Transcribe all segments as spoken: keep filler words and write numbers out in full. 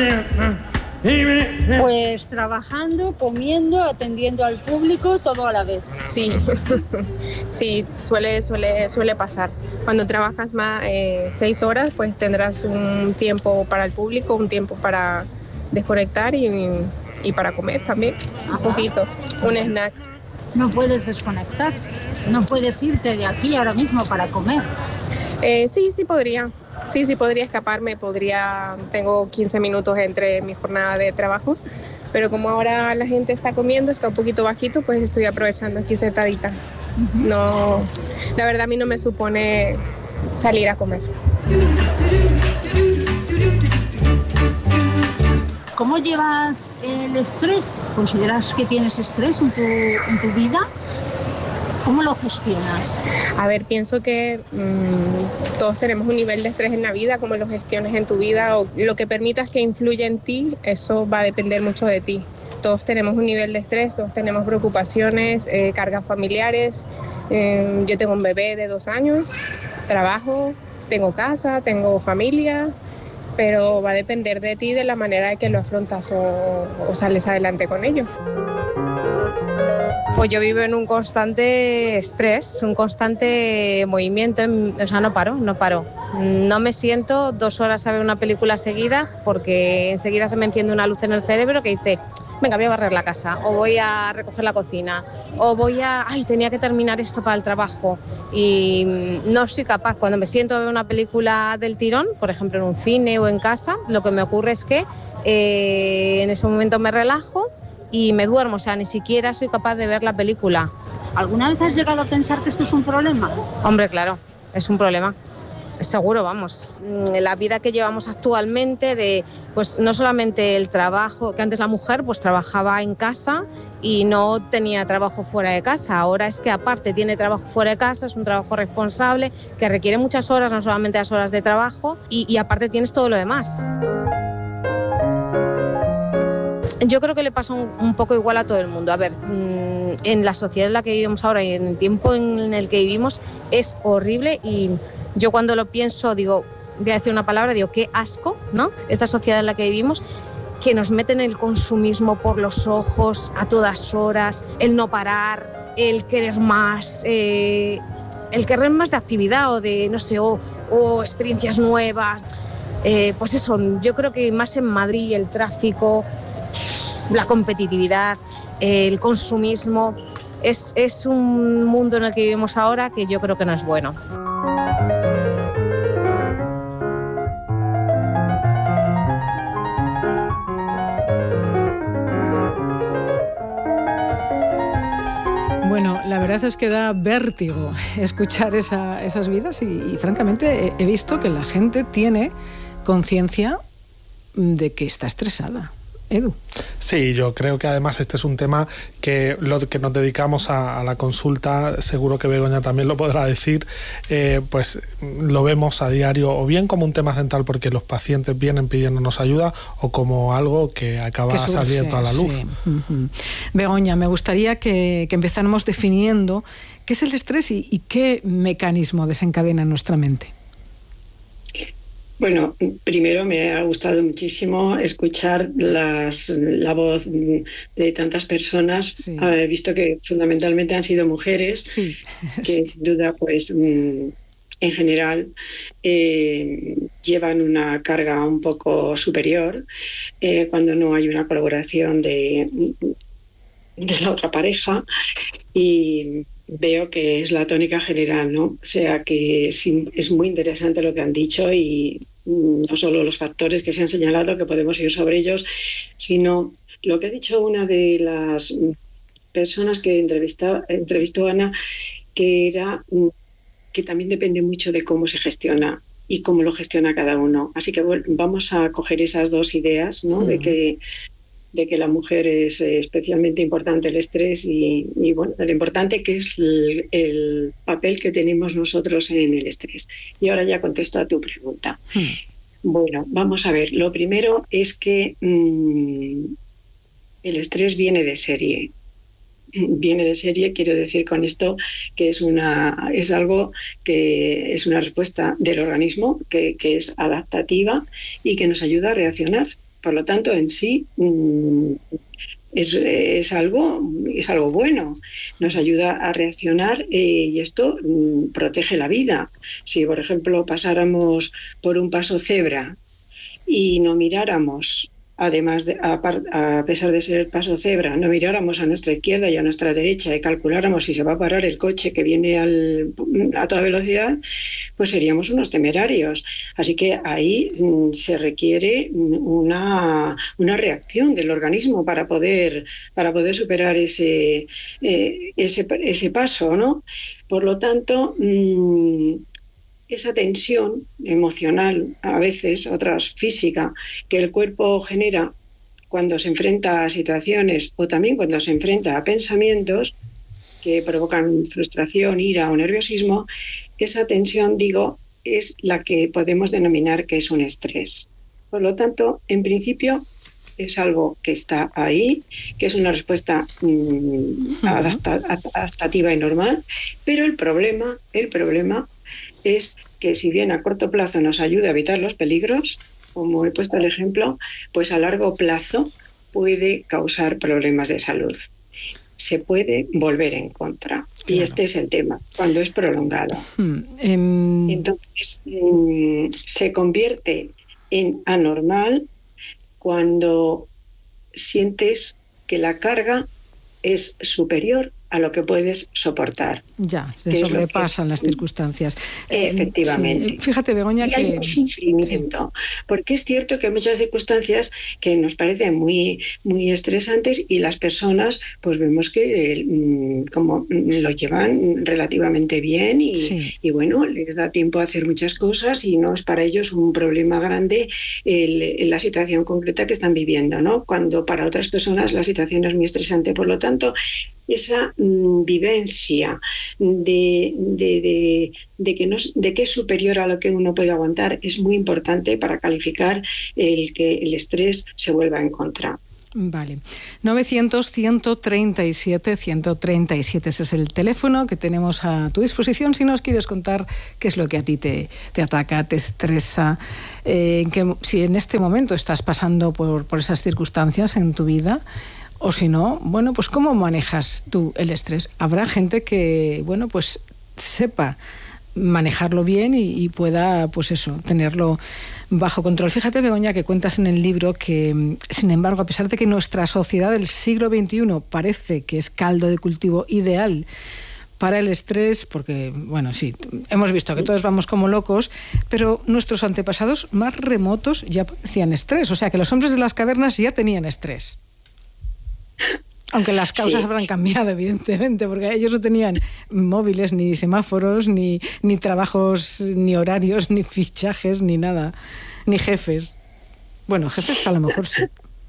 Pues trabajando, comiendo, atendiendo al público, todo a la vez. Sí, sí, suele, suele, suele pasar. Cuando trabajas más eh, seis horas, pues tendrás un tiempo para el público, un tiempo para desconectar y, y para comer también, un poquito, un snack. No puedes desconectar, no puedes irte de aquí ahora mismo para comer. Eh, sí, sí podría. Sí, sí, podría escaparme, podría, tengo quince minutos entre mi jornada de trabajo, pero como ahora la gente está comiendo, está un poquito bajito, pues estoy aprovechando aquí sentadita. Uh-huh. No, la verdad a mí no me supone salir a comer. ¿Cómo llevas el estrés? ¿Consideras que tienes estrés en tu, en tu vida? ¿Cómo lo gestionas? A ver, pienso que mmm, todos tenemos un nivel de estrés en la vida, como lo gestiones en tu vida o lo que permitas que influya en ti, eso va a depender mucho de ti. Todos tenemos un nivel de estrés, todos tenemos preocupaciones, eh, cargas familiares. Eh, yo tengo un bebé de dos años, trabajo, tengo casa, tengo familia, pero va a depender de ti, de la manera en que lo afrontas o, o sales adelante con ello. Pues yo vivo en un constante estrés, un constante movimiento, o sea, no paro, no paro. No me siento dos horas a ver una película seguida porque enseguida se me enciende una luz en el cerebro que dice, venga, voy a barrer la casa, o voy a recoger la cocina, o voy a, ay, tenía que terminar esto para el trabajo. Y no soy capaz, cuando me siento a ver una película del tirón, por ejemplo en un cine o en casa, lo que me ocurre es que eh, en ese momento me relajo y me duermo, o sea, ni siquiera soy capaz de ver la película. ¿Alguna vez has llegado a pensar que esto es un problema? Hombre, claro, es un problema. Seguro, vamos. La vida que llevamos actualmente de, pues no solamente el trabajo, que antes la mujer pues trabajaba en casa y no tenía trabajo fuera de casa. Ahora es que aparte tiene trabajo fuera de casa, es un trabajo responsable que requiere muchas horas, no solamente las horas de trabajo, y, y aparte tienes todo lo demás. Yo creo que le pasa un, un poco igual a todo el mundo. A ver, mmm, en la sociedad en la que vivimos ahora y en el tiempo en el que vivimos es horrible y yo cuando lo pienso digo, voy a decir una palabra, digo, qué asco, ¿no? Esta sociedad en la que vivimos, que nos meten el consumismo por los ojos a todas horas, el no parar, el querer más, eh, el querer más de actividad o de, no sé, o, o experiencias nuevas. Eh, pues eso, yo creo que más en Madrid el tráfico, la competitividad, el consumismo, es, es un mundo en el que vivimos ahora que yo creo que no es bueno. Bueno, la verdad es que da vértigo escuchar esa, esas vidas y, y francamente he, he visto que la gente tiene conciencia de que está estresada. Edu. Sí, yo creo que además este es un tema que lo que nos dedicamos a, a la consulta, seguro que Begoña también lo podrá decir, eh, pues lo vemos a diario o bien como un tema central porque los pacientes vienen pidiéndonos ayuda o como algo que acaba que surge, saliendo a la luz. Sí. Uh-huh. Begoña, me gustaría que, que empezáramos definiendo qué es el estrés y, y qué mecanismo desencadena en nuestra mente. Bueno, primero me ha gustado muchísimo escuchar las, la voz de tantas personas. Sí. He visto que fundamentalmente han sido mujeres, sí. que sin duda, pues, en general, eh, llevan una carga un poco superior eh, cuando no hay una colaboración de, de la otra pareja y veo que es la tónica general, ¿no? O sea que es muy interesante lo que han dicho y no solo los factores que se han señalado, que podemos ir sobre ellos, sino lo que ha dicho una de las personas que entrevistó, entrevistó Ana, que era que también depende mucho de cómo se gestiona y cómo lo gestiona cada uno. Así que bueno, vamos a coger esas dos ideas, ¿no? Mm. De que de que la mujer es especialmente importante el estrés y, y bueno, lo importante que es el, el papel que tenemos nosotros en el estrés. Y ahora ya contesto a tu pregunta. Hmm. Bueno, vamos a ver. Lo primero es que mmm, el estrés viene de serie. Viene de serie, quiero decir con esto que es, una, es algo que es una respuesta del organismo que, que es adaptativa y que nos ayuda a reaccionar. Por lo tanto, en sí mmm, es, es, algo, es algo bueno, nos ayuda a reaccionar eh, y esto mmm, protege la vida. Si, por ejemplo, pasáramos por un paso cebra y no miráramos, además, de, a, a pesar de ser el paso cebra, no miráramos a nuestra izquierda y a nuestra derecha y calculáramos si se va a parar el coche que viene al, a toda velocidad, pues seríamos unos temerarios. Así que ahí mm, se requiere una, una reacción del organismo para poder, para poder superar ese, eh, ese, ese paso, ¿no? Por lo tanto, mmm, esa tensión emocional, a veces, otras física, que el cuerpo genera cuando se enfrenta a situaciones o también cuando se enfrenta a pensamientos que provocan frustración, ira o nerviosismo, esa tensión, digo, es la que podemos denominar que es un estrés. Por lo tanto, en principio, es algo que está ahí, que es una respuesta mmm, adapta, adaptativa y normal, pero el problema, el problema es que si bien a corto plazo nos ayuda a evitar los peligros, como he puesto el ejemplo, pues a largo plazo puede causar problemas de salud. Se puede volver en contra. Claro. Y este es el tema, cuando es prolongado. Hmm. Um... Entonces, um, se convierte en anormal cuando sientes que la carga es superior a lo que puedes soportar. Ya, se sobrepasan que, las circunstancias. Efectivamente. Sí, fíjate, Begoña, y que... hay un sufrimiento, sí. Porque es cierto que hay muchas circunstancias que nos parecen muy, muy estresantes y las personas, pues vemos que mm, como lo llevan relativamente bien y, sí. y bueno, les da tiempo a hacer muchas cosas y no es para ellos un problema grande el, el, la situación concreta que están viviendo, ¿no? Cuando para otras personas la situación es muy estresante. Por lo tanto, esa mm, vivencia de, de, de, de, que no, de que es superior a lo que uno puede aguantar es muy importante para calificar el que el estrés se vuelva en contra. Vale. novecientos, ciento treinta y siete, ciento treinta y siete, ese es el teléfono que tenemos a tu disposición si nos quieres contar qué es lo que a ti te, te ataca, te estresa, eh, que, si en este momento estás pasando por, por esas circunstancias en tu vida. O si no, bueno, pues ¿cómo manejas tú el estrés? Habrá gente que, bueno, pues sepa manejarlo bien y, y pueda, pues eso, tenerlo bajo control. Fíjate, Begoña, que cuentas en el libro que, sin embargo, a pesar de que nuestra sociedad del siglo veintiuno parece que es caldo de cultivo ideal para el estrés, porque, bueno, sí, hemos visto que todos vamos como locos, pero nuestros antepasados más remotos ya padecían estrés, o sea que los hombres de las cavernas ya tenían estrés. Aunque las causas sí. habrán cambiado, evidentemente, porque ellos no tenían móviles, ni semáforos, ni, ni trabajos, ni horarios, ni fichajes, ni nada, ni jefes. Bueno, jefes a lo mejor sí.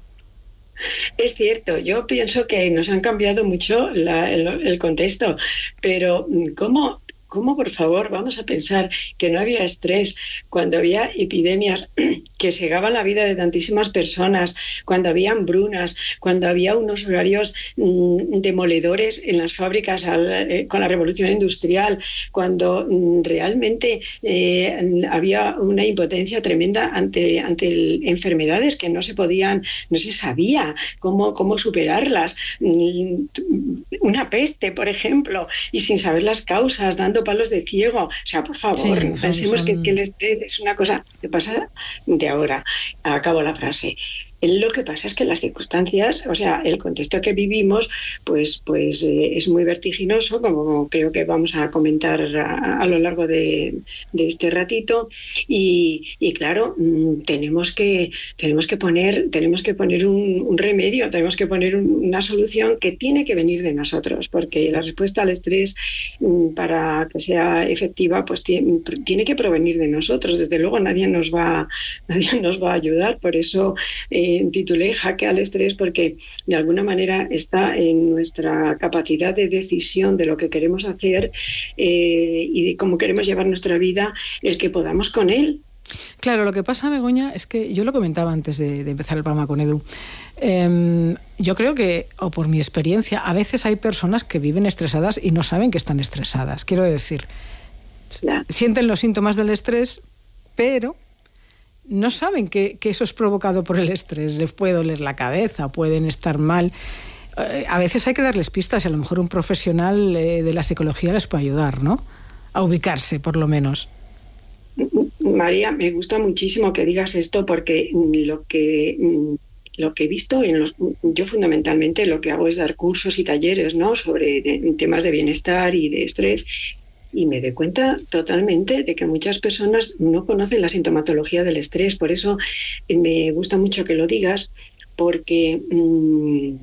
Es cierto, yo pienso que nos han cambiado mucho la, el, el contexto, pero ¿cómo...? ¿Cómo, por favor, vamos a pensar que no había estrés cuando había epidemias que cegaban la vida de tantísimas personas, cuando había hambrunas, cuando había unos horarios mmm, demoledores en las fábricas al, eh, con la revolución industrial, cuando mmm, realmente eh, había una impotencia tremenda ante, ante el, enfermedades que no se podían, no se sabía cómo, cómo superarlas? Mmm, una peste, por ejemplo, y sin saber las causas, dando palos de ciego. O sea, por favor, sí, son, pensemos son... Que, que el estrés es una cosa que pasa de ahora. Acabo la frase. Lo que pasa es que las circunstancias, o sea, el contexto que vivimos, pues, pues eh, es muy vertiginoso, como creo que vamos a comentar a, a lo largo de, de este ratito, y, y claro, mmm, tenemos que tenemos que poner tenemos que poner un, un remedio, tenemos que poner un, una solución que tiene que venir de nosotros, porque la respuesta al estrés mmm, para que sea efectiva, pues tiene, tiene que provenir de nosotros. Desde luego nadie nos va nadie nos va a ayudar, por eso eh, titulé Jaque al estrés, porque de alguna manera está en nuestra capacidad de decisión de lo que queremos hacer eh, y de cómo queremos llevar nuestra vida, el que podamos con él. Claro, lo que pasa, Begoña, es que yo lo comentaba antes de, de empezar el programa con Edu. Eh, yo creo que, o por mi experiencia, a veces hay personas que viven estresadas y no saben que están estresadas. Quiero decir, ya. sienten los síntomas del estrés, pero no saben que, que eso es provocado por el estrés. Les puede doler la cabeza, pueden estar mal. Eh, a veces hay que darles pistas y a lo mejor un profesional eh, de la psicología les puede ayudar, ¿no? A ubicarse, por lo menos. María, me gusta muchísimo que digas esto porque lo que... Lo que he visto, en los, yo fundamentalmente lo que hago es dar cursos y talleres, ¿no?, sobre de, temas de bienestar y de estrés, y me doy cuenta totalmente de que muchas personas no conocen la sintomatología del estrés. Por eso me gusta mucho que lo digas, porque mmm,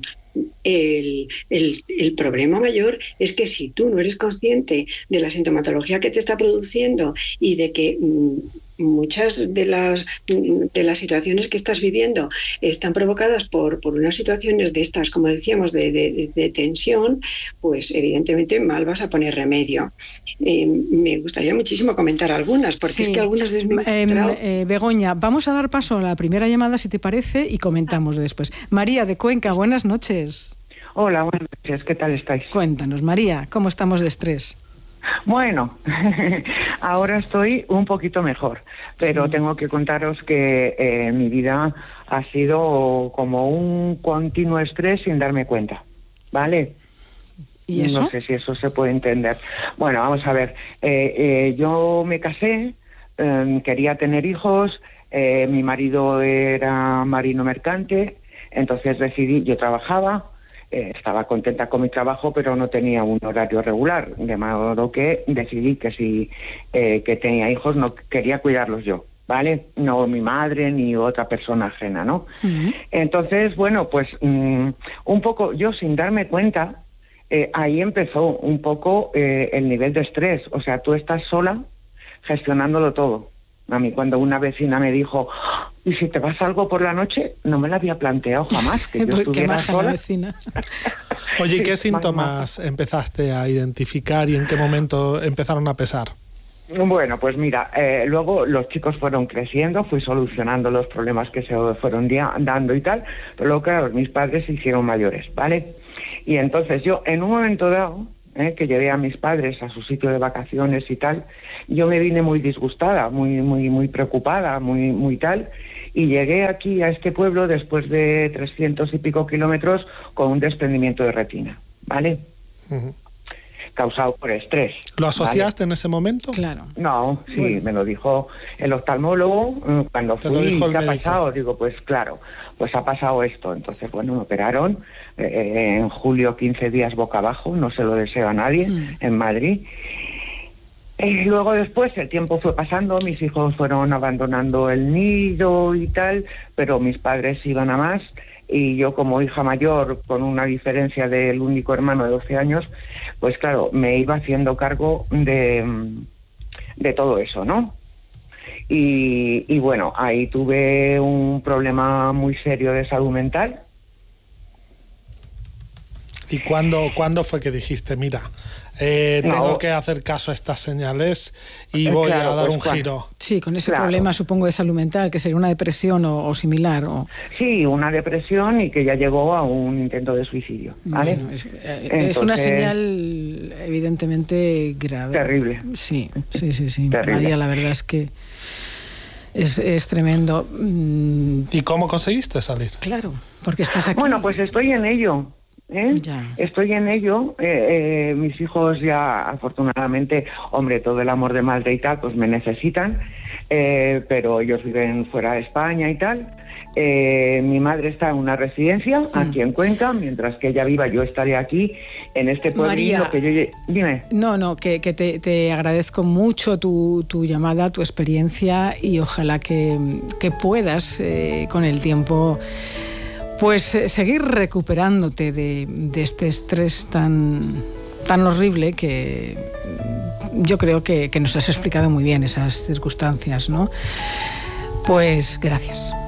el, el, el problema mayor es que si tú no eres consciente de la sintomatología que te está produciendo y de que mmm, muchas de las de las situaciones que estás viviendo están provocadas por, por unas situaciones de estas, como decíamos, de, de, de tensión, pues evidentemente mal vas a poner remedio. Eh, me gustaría muchísimo comentar algunas, porque sí. es que algunas veces me he encontrado... eh, eh, Begoña, vamos a dar paso a la primera llamada, si te parece, y comentamos después. María de Cuenca, buenas noches. Hola, buenas noches, ¿qué tal estáis? Cuéntanos, María, ¿cómo estamos de estrés? Bueno, ahora estoy un poquito mejor, pero sí. tengo que contaros que eh, mi vida ha sido como un continuo estrés sin darme cuenta, ¿vale? ¿Y eso? No sé si eso se puede entender. Bueno, vamos a ver, eh, eh, yo me casé, eh, quería tener hijos, eh, mi marido era marino mercante, entonces decidí, yo trabajaba, Eh, estaba contenta con mi trabajo, pero no tenía un horario regular, de modo que decidí que si eh, que tenía hijos no quería cuidarlos yo, ¿vale? No mi madre ni otra persona ajena, ¿no? Uh-huh. Entonces, bueno, pues mmm, un poco yo sin darme cuenta, eh, ahí empezó un poco eh, el nivel de estrés. O sea, tú estás sola gestionándolo todo. A mí cuando una vecina me dijo, ¿y si te pasa algo por la noche? No me lo había planteado jamás, que yo estuviera sola. La vecina. Oye, ¿y qué sí, síntomas más, más. empezaste a identificar y en qué momento empezaron a pesar? Bueno, pues mira, eh, luego los chicos fueron creciendo, fui solucionando los problemas que se fueron dia- dando y tal, pero luego, claro, mis padres se hicieron mayores, ¿vale? Y entonces yo, en un momento dado, eh, que llevé a mis padres a su sitio de vacaciones y tal, yo me vine muy disgustada, muy muy muy preocupada, muy muy tal, y llegué aquí a este pueblo después de trescientos y pico kilómetros con un desprendimiento de retina, ¿vale? Uh-huh. Causado por estrés. ¿Lo asociaste, ¿vale?, en ese momento? Claro. No, sí, bueno. me lo dijo el oftalmólogo cuando Te fui. ¿Qué ha pasado? Digo, pues claro, pues ha pasado esto. Entonces, bueno, me operaron eh, en julio, quince días boca abajo, no se lo deseo a nadie, mm. en Madrid. Y luego después el tiempo fue pasando, mis hijos fueron abandonando el nido y tal, pero mis padres iban a más. Y yo, como hija mayor, con una diferencia del único hermano de doce años, pues claro, me iba haciendo cargo de, de todo eso, ¿no? Y, y bueno, ahí tuve un problema muy serio de salud mental. ¿Y cuándo, cuándo fue que dijiste, mira, eh, no. tengo que hacer caso a estas señales y voy claro, a dar pues un cuando, giro? Sí, con ese claro. problema, supongo, de salud mental, que sería una depresión o, o similar. O... Sí, una depresión y que ya llegó a un intento de suicidio, ¿vale? Bueno, es, eh, Entonces, es una señal evidentemente grave. Terrible. Sí, sí, sí, sí. Terrible. María, la verdad es que es, es tremendo. ¿Y cómo conseguiste salir? Claro, porque estás aquí. Bueno, pues estoy en ello. ¿Eh? Ya. Estoy en ello, eh, eh, mis hijos ya afortunadamente, hombre, todo el amor de madre y tal, pues me necesitan, eh, pero ellos viven fuera de España y tal. Eh, mi madre está en una residencia mm. aquí en Cuenca, mientras que ella viva yo estaré aquí en este pueblito que yo... Dime. No, no, que, que te, te agradezco mucho tu, tu llamada, tu experiencia y ojalá que, que puedas eh, con el tiempo... Pues eh, seguir recuperándote de, de este estrés tan, tan horrible que yo creo que, que nos has explicado muy bien esas circunstancias, ¿no? Pues gracias.